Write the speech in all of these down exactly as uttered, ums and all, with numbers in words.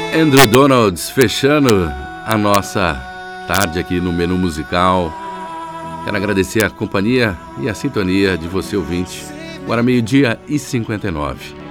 Andrew Donalds fechando a nossa tarde aqui no Menu Musical. Quero agradecer a companhia e a sintonia de você, ouvinte. Agora meio-dia e cinquenta e nove.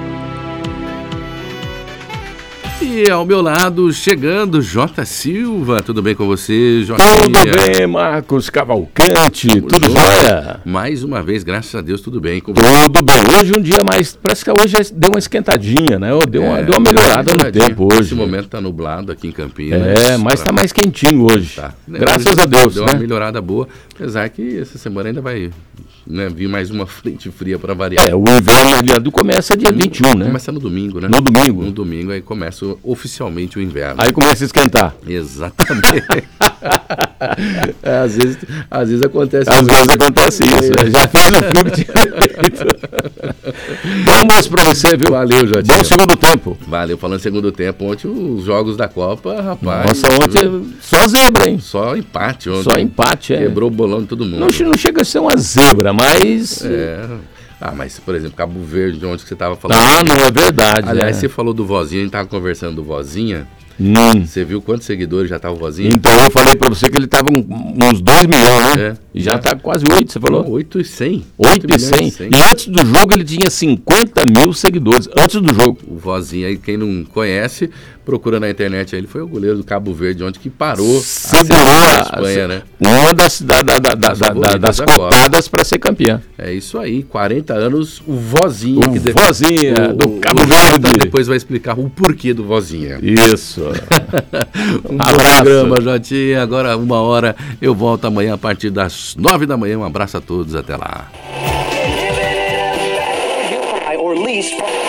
E ao meu lado, chegando, Jota Silva. Tudo bem com você, Jota? Tudo bem, Marcos Cavalcante. Tudo, tudo jóia? Mais uma vez, graças a Deus, tudo bem com você? Tudo bem. Hoje um dia mais... Parece que hoje deu uma esquentadinha, né? Deu uma, é, deu uma melhorada no tempo hoje. Nesse momento está nublado aqui em Campinas. É, mas está mais quentinho hoje. Tá. Graças hoje a Deus. Deu né? uma melhorada boa. Apesar que essa semana ainda vai... Né, vir mais uma frente fria para variar. É, o inverno começa dia vinte e um, né? Começa no domingo, né? No domingo. No domingo aí começa oficialmente o inverno. Aí começa a esquentar. Exatamente. é, às, vezes, às vezes acontece Às vezes acontece isso. É. Já fiz o filme que tinha feito. Bom almoço pra você, viu? Valeu, Jotinho. Bom segundo tempo. Valeu. Falando segundo tempo, ontem os jogos da Copa, rapaz. Nossa, ontem só zebra, hein? Só empate ontem. Só empate, é. Quebrou o bolão de todo mundo. Não, não chega a ser uma zebra, mas... É... Ah, mas, por exemplo, Cabo Verde, de onde que você estava falando. Ah, não, é verdade. Aliás, é. você falou do Vozinha, a gente estava conversando do Vozinha. Hum. Você viu quantos seguidores já estava o Vozinha? Então, eu falei pra você que ele estava uns dois milhões, né? É. E já está quase oito, você falou? oito e cem. oito e cem. E antes do jogo ele tinha cinquenta mil seguidores, antes do jogo. O Vozinha aí, quem não conhece, procura na internet aí, ele foi o goleiro do Cabo Verde, onde que parou Segurou a Espanha, né? Uma das, da, da, da, das, da, da, das cotadas para ser campeã. É isso aí, quarenta anos, o Vozinha. O que de... Vozinha, o, do o, Cabo o Verde. Depois vai explicar o porquê do Vozinha. Isso. Um abraço. Programa, Jotinha. Agora uma hora, eu volto amanhã a partir das nove da manhã. Um abraço a todos, até lá.